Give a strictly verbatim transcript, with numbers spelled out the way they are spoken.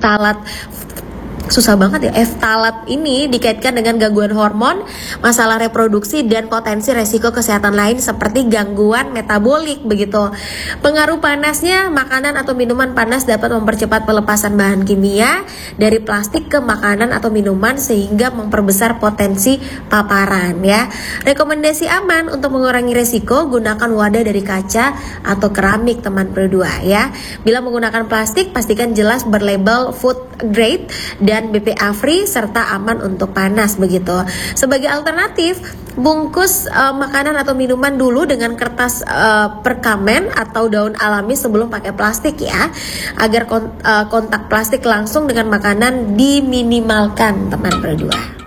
ftalat susah banget ya, ftalat ini dikaitkan dengan gangguan hormon, masalah reproduksi, dan potensi resiko kesehatan lain seperti gangguan metabolik begitu. Pengaruh panasnya, makanan atau minuman panas dapat mempercepat pelepasan bahan kimia dari plastik ke makanan atau minuman sehingga memperbesar potensi paparan ya. Rekomendasi aman untuk mengurangi resiko, gunakan wadah dari kaca atau keramik teman berdua ya. Bila menggunakan plastik, pastikan jelas berlabel food grade dan B P A free serta aman untuk panas begitu. Sebagai alternatif, bungkus uh, makanan atau minuman dulu dengan kertas uh, perkamen atau daun alami sebelum pakai plastik ya, agar kont uh, kontak plastik langsung dengan makanan diminimalkan teman berdua.